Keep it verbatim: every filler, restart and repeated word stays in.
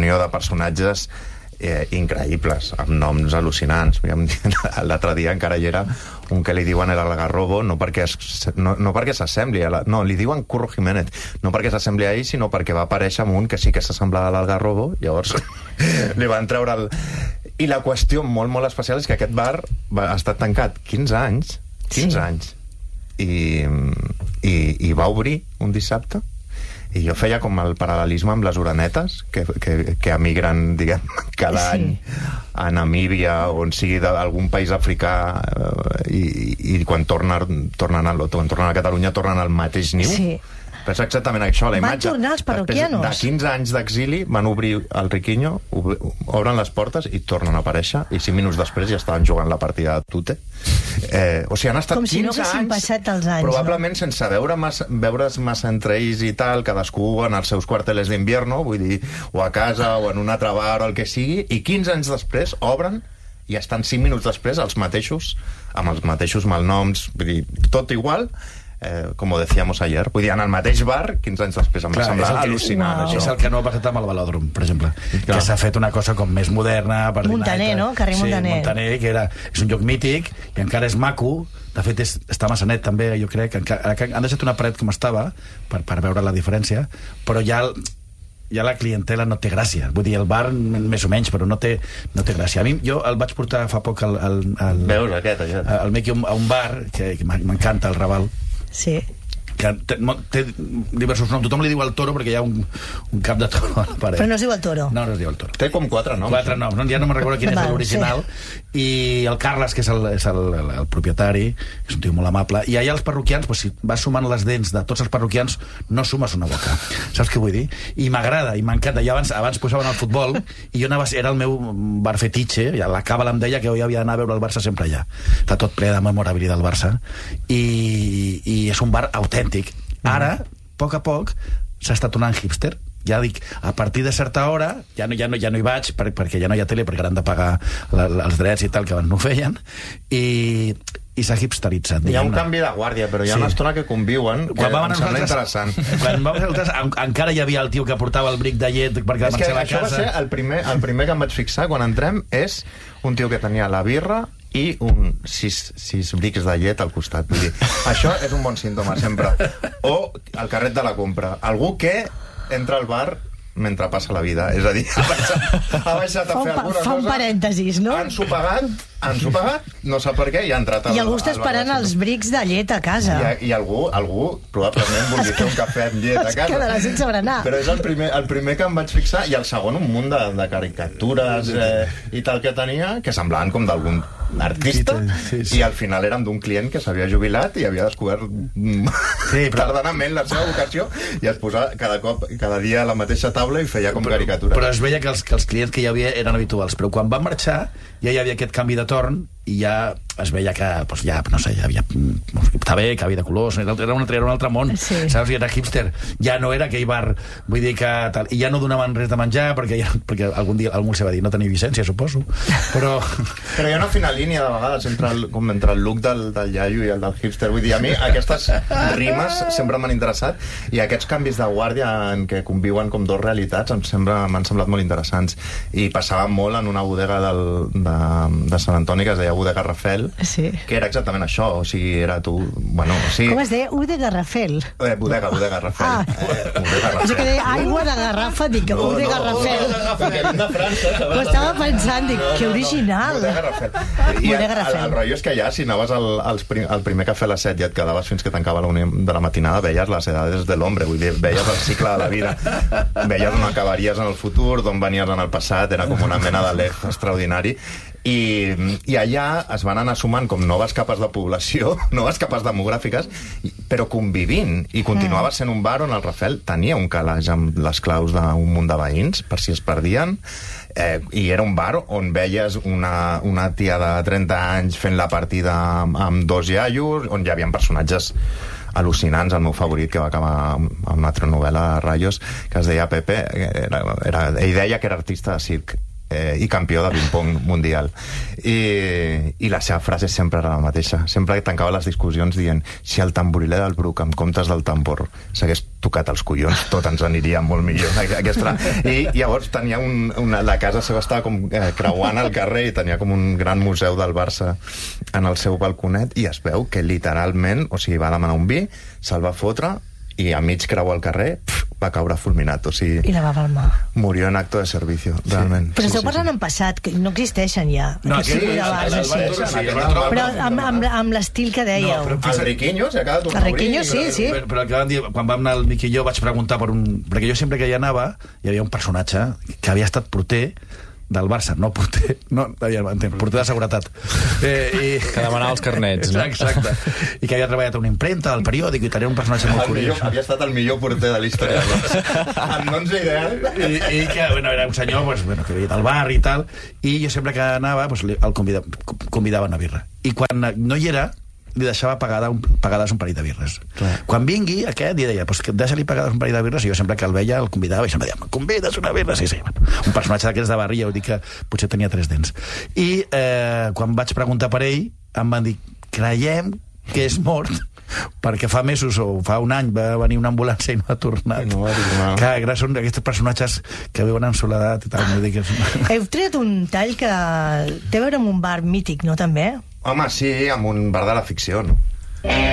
reunió de personatges eh, increïbles, amb noms al·lucinants. L'altre dia encara hi era un que li diuen el Algarrobo, no perquè, es, no, no perquè s'assembli a la, no, li diuen Curro Jiménez, no perquè s'assembli a ell, sinó perquè va aparèixer amb un que sí que s'assemblava a l'Algarrobo, llavors li van treure el... I la qüestió molt, molt especial és que aquest bar va, ha estat tancat quinze anys, quinze sí. anys, i, i, i va obrir un dissabte. I jo feia com el paral·lelisme amb les orenetes que, que, que emigren, diguem, cada sí. any a Namíbia o on sigui d'algun país africà eh, i, i quan tornen, tornen, a, quan tornen a Catalunya tornen al mateix niu. Sí. Però és exactament això, la imatge. Van tornar els parroquianos. De quinze anys d'exili van obrir el Riquinho, obren les portes i tornen a aparèixer, i cinc minuts després ja estaven jugant la partida de Tute. Eh, o sigui, han estat com si quinze no anys, passat els anys, probablement no? sense veure massa, veure's massa entre ells i tal, cadascú en els seus quarteles d'invierno, vull dir, o a casa o en un altre bar o el que sigui, i quinze anys després obren i estan cinc minuts després els mateixos, amb els mateixos malnoms, vull dir, tot igual, eh, com ho decíamos ayer, vull dir, en el mateix bar, quinze anys després, em va semblar al·lucinant, wow. això. És el que no ha passat amb el Velòdrom, per exemple, Clar. que s'ha fet una cosa com més moderna, per Montaner, no? Carrer Montaner. Sí, Montaner, que era, és un lloc mític, i encara és maco, de fet és, està massa net també, jo crec, que han deixat una paret com estava, per, per veure la diferència, però ja... ja la clientela no té gràcia. Vull dir, el bar més o menys, però no té, no té gràcia. A mi, jo el vaig portar fa poc al, al, al, Veus, aquest, aquest. al Miqui a un bar, que, que m'encanta, el Raval. Sí. Que té, té diversos noms. Tothom li diu el Toro perquè hi ha un, un cap de toro a la paret. Però no es diu el Toro. No, no es diu el Toro. Té com quatre noms. Quatre noms, no? Ja no me'n recordo quin és l'original. Sí. I el Carles, que és el, és el, el, el propietari, és un tio molt amable, i allà els parroquians, doncs, si vas sumant les dents de tots els parroquians, no sumes una boca. Saps què vull dir? I m'agrada, i m'encanta. I abans, abans posaven el futbol, i jo anava, era el meu bar fetitxe, ja la Càbala em deia que jo havia d'anar a veure el Barça sempre allà. Està tot ple de memorabilitat del Barça. I, i és un bar autèntic. Ara, a poc a poc, s'està tornant hipster. Ja dic, a partir de certa hora ja no, ja no, ja no hi vaig, per, perquè ja no hi ha tele, perquè han de pagar la, la, els drets i tal, que abans no ho feien, i, i s'ha hipsteritzat. Hi ha un canvi de guàrdia, però hi ha sí. una estona que conviuen, que em sembla interessant. Quan vam nosaltres, encara hi havia el tio que portava el bric de llet perquè és que a la això casa. Va ser el primer, el primer que em vaig fixar quan entrem, és un tio que tenia la birra i un sis, sis brics de llet al costat. Vull dir, això és un bon símptoma, sempre. O el carret de la compra. Algú que entra al bar mentre passa la vida. És a dir, ha baixat, ha baixat a fer alguna cosa... Fa un parèntesis, no? Han sopegat, han sopegat, no sap per què, i ha entrat al... I algú està esperant els brics de llet a casa. I, i algú, algú probablement vulgui fer un cafè amb llet a casa. Es quedarà sense berenar. Però és el primer, el primer que em vaig fixar, i el segon un munt de, de caricatures eh, i tal que tenia, que semblaven com d'algun artista, sí, sí. I al final érem d'un client que s'havia jubilat i havia descobert sí, però... tardanament la seva vocació i es posava cada cop, cada dia a la mateixa taula i feia com però, caricatures. Però es veia que els, que els clients que hi havia eren habituals, però quan van marxar ja hi havia aquest canvi de torn i ja es veia que, doncs ja, no sé, ja havia estava bé, canvi de colors, era un altre, era un altre món, sí. Saps? I era hipster. Ja no era aquell bar, vull dir que tal, i ja no donaven res de menjar perquè, ja, perquè algun dia algú se va dir, no tenia llicència, suposo. Però... però hi ha una fina línia de vegades entre el, com entre el look del, del iaio i el del hipster. Vull dir, a mi aquestes rimes sempre m'han interessat i aquests canvis de guàrdia en què conviuen com dos realitats em sembla, m'han semblat molt interessants. I passava molt en una bodega del, de, de Sant Antoni que es deia Bodega Rafel, sí. Que era exactament això, o sigui, era tu... Bueno, sí. Com es deia? U de Garrafel? Eh, bodega, Bodega Rafel. Ah. Eh, bodega Rafel. O sigui que deia aigua de garrafa, dic, no, U de Garrafel. No, perquè vinc de França. Ho estava pensant, dic, no, que original. No, bodega Rafel. I bodega Rafel. El, el rotllo és que allà, si anaves al, al, al primer cafè a les set i et quedaves fins que tancava la una de la matinada, veies les edades de l'hombre, vull dir, veies el cicle de la vida, veies on acabaries en el futur, d'on venies en el passat, era com una mena de lef extraordinari. I, i allà es van anar sumant com noves capes de població, noves capes demogràfiques, però convivint, i continuava sent un bar on el Rafel tenia un calaix amb les claus d'un munt de veïns per si es perdien, eh, i era un bar on veies una, una tia de trenta anys fent la partida amb, amb dos iaios, on hi havia personatges al·lucinants. El meu favorit, que va acabar amb una altra novel·la, Rayos, que es deia Pepe, era, era, ell deia que era artista de circ. eh, i campió de ping-pong mundial. I, I la seva frase sempre era la mateixa. Sempre tancava les discussions dient si el tamboriler del Bruc, en comptes del tambor, s'hagués tocat els collons, tot ens aniria molt millor. Aquesta... I llavors tenia un, una... la casa seva estava com eh, creuant el carrer i tenia com un gran museu del Barça en el seu balconet i es veu que literalment, o sigui, va demanar un vi, se'l va fotre i a mig creuar el carrer pff, va caure fulminat, o sigui... I la va palmar. Murió en acto de servicio, sí. Realment. Però sí, esteu sí, parlant sí. en passat, que no existeixen ja. No, sí, sí, abans, sí, sí. sí, sí, Però amb, amb, amb l'estil que dèieu. No, però- El Riquinho s'ha quedat un El Riquinho, sí, sí. Però, però el que van dir, quan vam anar el Miqui i jo vaig preguntar per un... Perquè jo sempre que hi anava hi havia un personatge que havia estat porter del Barça, no porter, no, ja entenc, porter de seguretat. Eh, i... Que demanava els carnets, no? Exacte. I que havia treballat a una impremta, al periòdic, i tenia un personatge molt El millor, curiós. havia estat el millor porter de la història del Barça. Amb noms ideal. I, i que, bueno, era un senyor pues, bueno, que venia del bar i tal, i jo sempre que anava pues, li- el convida, convidava a una birra. I quan no hi era, li deixava pagada un, pagades un parell de birres. Clar. Quan vingui aquest, li deia, pues, que deixa-li pagades un parell de birres, i jo sempre que el veia el convidava, i sempre deia, convides una birra? Sí, sí. Bueno, un personatge d'aquests de barri, ja ho dic que potser tenia tres dents. I eh, quan vaig preguntar per ell, em van dir, creiem que és mort, perquè fa mesos o fa un any va venir una ambulància i no ha tornat. No va tornar. Clar, són aquests personatges que viuen en soledat i tal. No dic que... Heu tret un tall que té a veure amb un bar mític, no, també? Home, sí, amb un bar de la ficció, no?